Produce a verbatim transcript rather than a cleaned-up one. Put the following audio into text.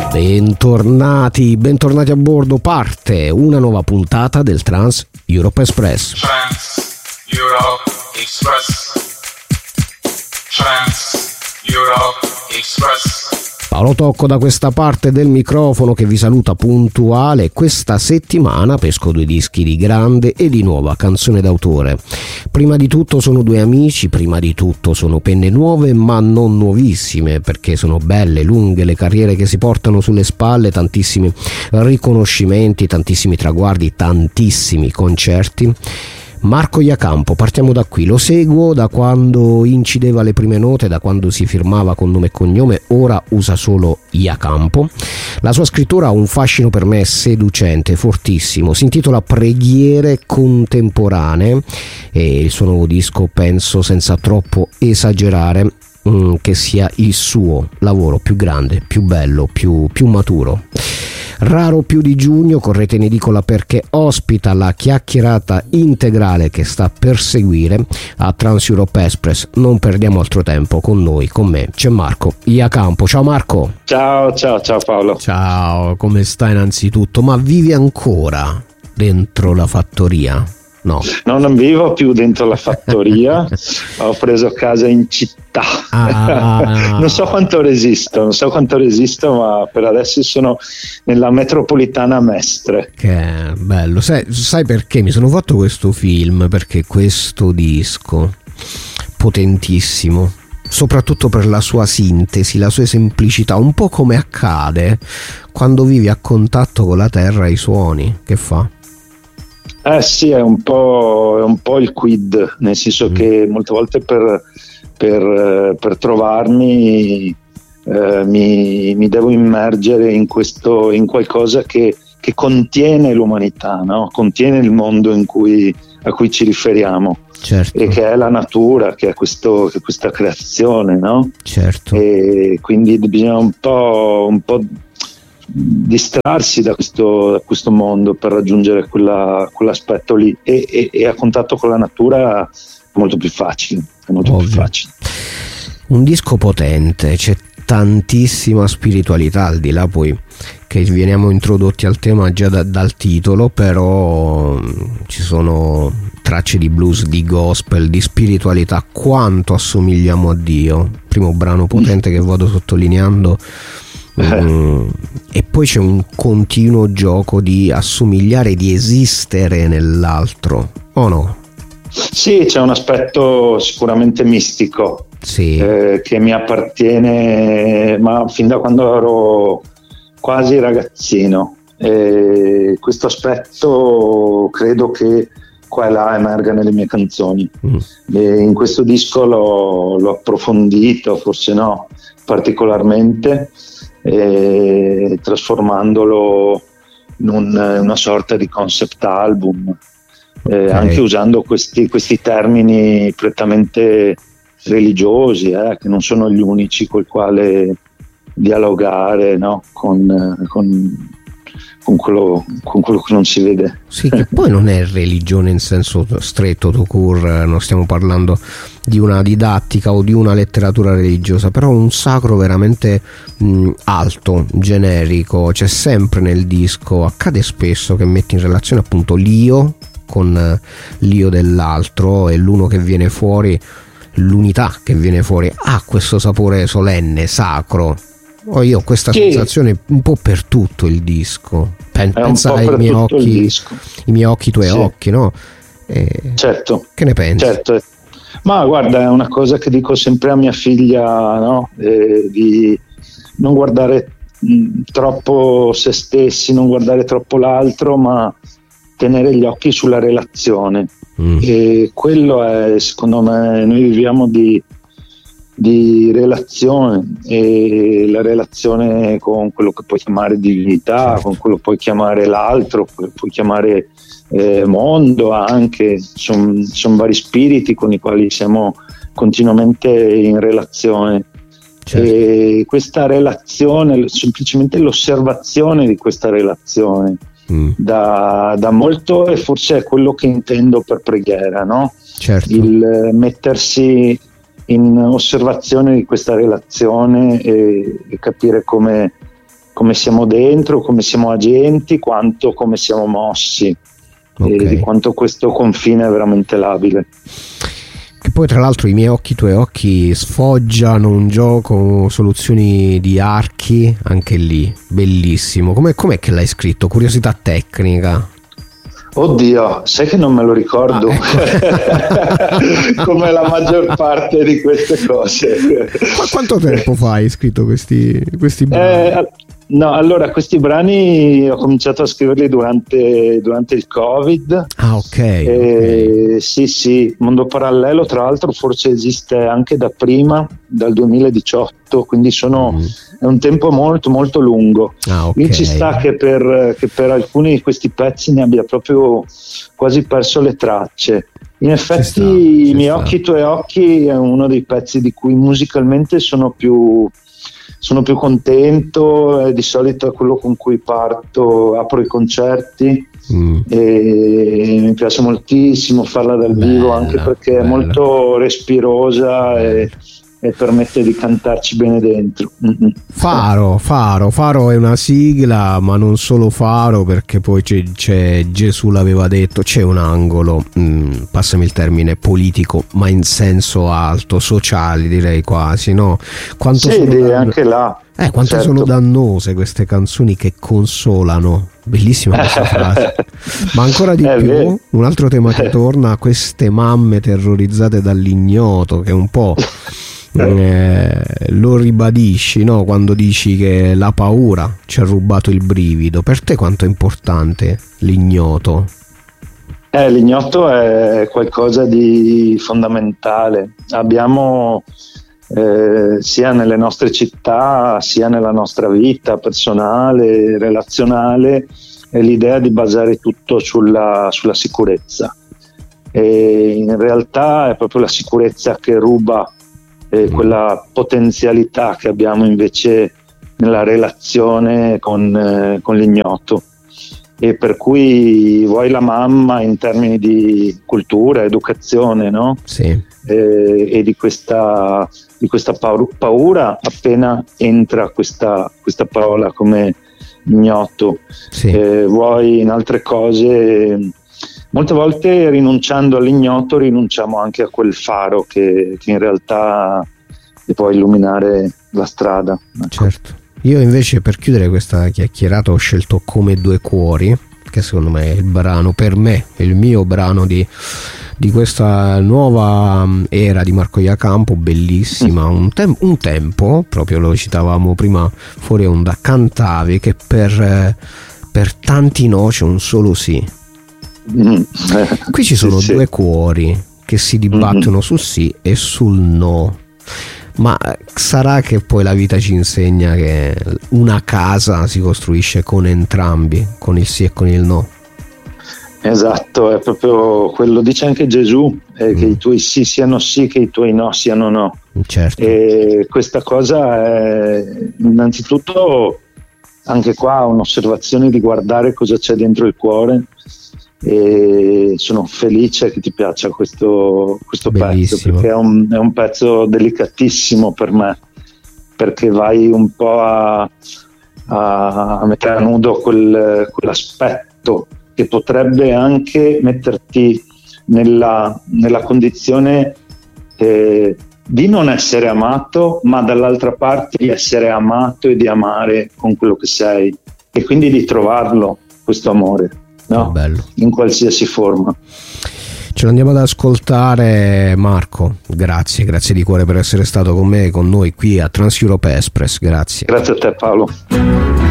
Bentornati, bentornati a bordo, parte una nuova puntata del Trans Europe Express. Trans Europe Express. Trans Europe Express. Paolo Tocco da questa parte del microfono che vi saluta puntuale. Questa settimana pesco due dischi di grande e di nuova canzone d'autore. Prima di tutto sono due amici, prima di tutto sono penne nuove ma non nuovissime, perché sono belle, lunghe le carriere che si portano sulle spalle, tantissimi riconoscimenti, tantissimi traguardi, tantissimi concerti. Marco Iacampo, partiamo da qui, lo seguo da quando incideva le prime note, da quando si firmava con nome e cognome, ora usa solo Iacampo. La sua scrittura ha un fascino per me seducente, fortissimo, si intitola Preghiere contemporanee e il suo nuovo disco penso senza troppo esagerare mh, che sia il suo lavoro più grande, più bello, più, più maturo. Raro più di giugno, correte in edicola perché ospita la chiacchierata integrale che sta per seguire a Trans Europe Express. Non perdiamo altro tempo, con noi, con me, c'è Marco Iacampo. Ciao Marco. Ciao, ciao, ciao Paolo. Ciao, come stai innanzitutto? Ma vivi ancora dentro la fattoria? No. No, non vivo più dentro la fattoria, ho preso casa in città. Ah. Non so quanto resisto, non so quanto resisto, ma per adesso sono nella metropolitana Mestre. Che bello, sai, sai perché mi sono fatto questo film? Perché questo disco potentissimo, soprattutto per la sua sintesi, la sua semplicità, un po' come accade quando vivi a contatto con la terra e i suoni, che fa? Eh sì, è un po', è un po' il quid, nel senso mm. che molte volte per, per, per trovarmi eh, mi, mi devo immergere in questo, in qualcosa che, che contiene l'umanità, no? Contiene il mondo in cui, a cui ci riferiamo. Certo. E che è la natura, che è, questo, che è questa creazione, no? Certo. E quindi bisogna un po', un po' distrarsi da questo, da questo mondo per raggiungere quella, quell'aspetto lì e, e, e a contatto con la natura è molto più facile, è molto più facile. Un disco potente, c'è tantissima spiritualità, al di là poi che veniamo introdotti al tema già da, dal titolo, però ci sono tracce di blues, di gospel, di spiritualità. Quanto assomigliamo a Dio, primo brano potente che vado sottolineando. Mm, e poi c'è un continuo gioco di assomigliare, di esistere nell'altro, o no? Sì, c'è un aspetto sicuramente mistico, sì. eh, che mi appartiene, ma fin da quando ero quasi ragazzino. E questo aspetto credo che qua e là emerga nelle mie canzoni. Mm. E in questo disco l'ho, l'ho approfondito, forse no, particolarmente. E trasformandolo in un, una sorta di concept album, okay. eh, anche usando questi, questi termini prettamente religiosi, eh, che non sono gli unici col quale dialogare, no? con, con, con, quello, con quello che non si vede. Sì, che poi non è religione in senso stretto, tout court, non stiamo parlando di una didattica o di una letteratura religiosa, però un sacro veramente mh, alto, generico. C'è sempre nel disco, accade spesso che metti in relazione appunto l'io con l'io dell'altro, e l'uno che viene fuori, l'unità che viene fuori ha questo sapore solenne, sacro. Oh, io ho questa sì. sensazione un po' per tutto il disco. Pen- pensa ai miei occhi, i miei occhi, i tuoi sì. occhi, no? E certo. Che ne pensi? Certo. Ma guarda, è una cosa che dico sempre a mia figlia, no? Eh, di non guardare mh, troppo se stessi, non guardare troppo l'altro, ma tenere gli occhi sulla relazione. Mm. E quello è, secondo me, noi viviamo di, di relazione, e la relazione con quello che puoi chiamare divinità, certo. con quello che puoi chiamare l'altro, puoi chiamare Eh, mondo, anche sono son vari spiriti con i quali siamo continuamente in relazione, certo. E questa relazione, semplicemente l'osservazione di questa relazione mm. da, da molto, e forse è quello che intendo per preghiera, no? Certo. Il mettersi in osservazione di questa relazione e, e capire come come siamo dentro, come siamo agenti, quanto come siamo mossi, okay. E di quanto questo confine è veramente labile. Che poi tra l'altro i miei occhi, i tuoi occhi sfoggiano un gioco, soluzioni di archi, anche lì, bellissimo. Com'è, com'è che l'hai scritto? Curiosità tecnica. Oddio, sai che non me lo ricordo, ah, ecco. Come la maggior parte di queste cose. Ma quanto tempo fa hai scritto questi, questi brani? Eh, no, allora questi brani ho cominciato a scriverli durante, durante il Covid. Ah, ok. Eh, okay. Sì, sì, Mondo Parallelo tra l'altro forse esiste anche da prima, dal duemiladiciotto, quindi sono... Mm. È un tempo molto molto lungo. Ah, okay. Quindi ci sta che per, che per alcuni di questi pezzi ne abbia proprio quasi perso le tracce. In effetti sta, I miei sta. occhi, i tuoi occhi è uno dei pezzi di cui musicalmente sono più, sono più contento, è di solito è quello con cui parto, apro i concerti. Mm. E mi piace moltissimo farla dal bella, vivo, anche perché bella. È molto respirosa e e permette di cantarci bene dentro. Mm-hmm. Faro, Faro, Faro è una sigla, ma non solo Faro, perché poi c'è, c'è Gesù l'aveva detto, c'è un angolo, mm, passami il termine, politico, ma in senso alto, sociale direi quasi, no? Quanto sì, sono dan- anche là. Eh, quanto certo. sono dannose queste canzoni che consolano. Bellissima questa frase. Ma ancora di è più, vero. Un altro tema che torna, queste mamme terrorizzate dall'ignoto, che è un po'... Eh, lo ribadisci, no? Quando dici che la paura ci ha rubato il brivido. Per te quanto è importante l'ignoto? Eh, l'ignoto è qualcosa di fondamentale. Abbiamo eh, sia nelle nostre città sia nella nostra vita personale, relazionale, è l'idea di basare tutto sulla, sulla sicurezza, e in realtà è proprio la sicurezza che ruba E quella potenzialità che abbiamo invece nella relazione con, eh, con l'ignoto, e per cui vuoi la mamma in termini di cultura, educazione, no? Sì. Eh, e di questa, di questa paura appena entra questa, questa parola come ignoto. Sì. Eh, vuoi in altre cose. Molte volte rinunciando all'ignoto rinunciamo anche a quel faro che, che in realtà ti può illuminare la strada. Ecco. Certo. Io invece, per chiudere questa chiacchierata, ho scelto Come due cuori, che secondo me è il brano, per me è il mio brano di, di questa nuova era di Marco Iacampo, bellissima. Mm. Un, tem- un tempo, proprio lo citavamo prima fuori onda, cantavi che per, per tanti no c'è un solo sì. Mm. Qui ci sono sì, due sì. cuori che si dibattono mm-hmm. sul sì e sul no, ma sarà che poi la vita ci insegna che una casa si costruisce con entrambi, con il sì e con il no? Esatto, è proprio quello, dice anche Gesù, eh, mm. che i tuoi sì siano sì, che i tuoi no siano no. Certo. E questa cosa è innanzitutto anche qua un'osservazione di guardare cosa c'è dentro il cuore, e sono felice che ti piaccia questo, questo pezzo, perché è un, è un pezzo delicatissimo per me, perché vai un po' a, a, a mettere a nudo quel, quell'aspetto che potrebbe anche metterti nella, nella condizione eh, di non essere amato, ma dall'altra parte di essere amato e di amare con quello che sei, e quindi di trovarlo, questo amore, no? Bello. In qualsiasi forma. Ce lo andiamo ad ascoltare, Marco. Grazie, grazie di cuore per essere stato con me e con noi qui a Trans Europe Express. Grazie. Grazie a te, Paolo.